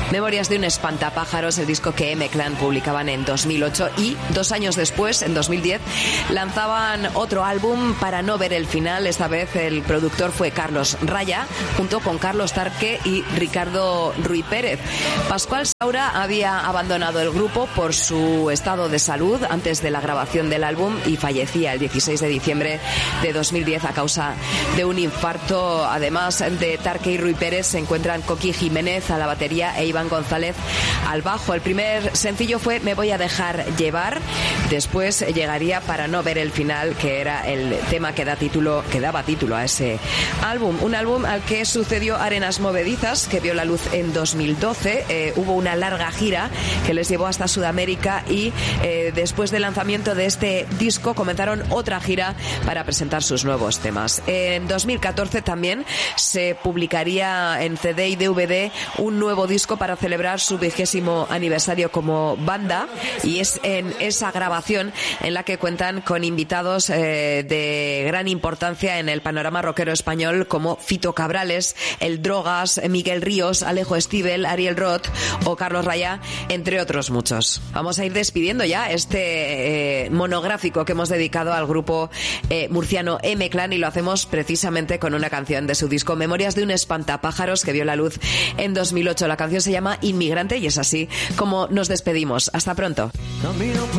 Memorias de un espantapájaros, el disco que M-Clan publicaban en 2008 y 2 años después, en 2010, lanzaban otro álbum para no ver el final. Esta vez el productor fue Carlos Raya, junto con Carlos Tarque y Ricardo Ruy Pérez. Pascual Saura había abandonado el grupo por su estado de salud antes de la grabación del álbum y fallecía el 16 de diciembre de 2010 a causa de un infarto. Además de Tarque y Ruy Pérez se encuentran Coqui Jiménez a la batería e Iván González al bajo. El primer sencillo fue Me voy a dejar llevar. Después llegaría Para no ver el final, que era el tema que daba título a ese álbum. Un álbum al que sucedió Arenas Movedizas, que vio la luz en 2012. Hubo una larga gira que les llevó hasta Sudamérica y después del lanzamiento de este disco comenzaron otra gira para presentar sus nuevos temas. En 2014 también se publicaría en CD y DVD un nuevo disco para celebrar su 20º aniversario como banda, y es en esa grabación en la que cuentan con invitados de gran importancia en el panorama rockero español como Fito Cabrales, El Drogas, Miguel Ríos, Alejo Stivel, Ariel Roth o Carlos Raya, entre otros muchos. Vamos a ir despidiendo ya este monográfico que hemos dedicado al grupo murciano M-Clan, y lo hacemos precisamente con una canción de su disco Memorias de un espantapájaros, que vio la luz en 2008. La canción se llama Inmigrante y es así como nos despedimos. Hasta pronto.